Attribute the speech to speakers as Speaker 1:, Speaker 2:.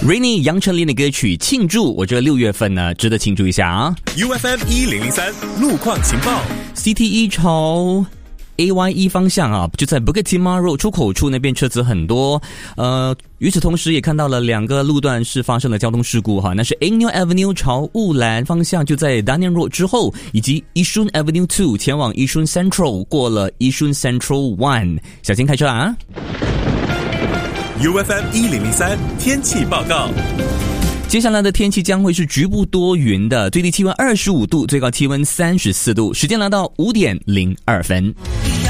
Speaker 1: Rainy 杨丞琳的歌曲庆祝，我这6月份呢值得庆祝一下啊。
Speaker 2: UFM 1003路况情报
Speaker 1: CTE 朝AYE 方向啊，就在 Bukit Timah Road 出口处那边车子很多，与此同时也看到了2个路段是发生了交通事故哈，那是 Angel Avenue 朝雾兰方向，就在 Daniel Road 之后，以及 Yishun Avenue 2前往 Yishun Central 过了 Yishun Central 1，小心开车啊。
Speaker 2: UFM 1003天气报告。
Speaker 1: 接下来的天气将会是局部多云的，最低气温25度，最高气温34度，时间来到5:02。